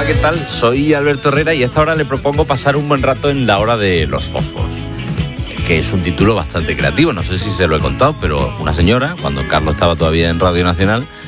Hola, ¿qué tal? Soy Alberto Herrera y a esta hora le propongo pasar un buen rato en La Hora de los Fósforos, que es un título bastante creativo. No sé si se lo he contado, pero una señora, cuando Carlos estaba todavía en Radio Nacional,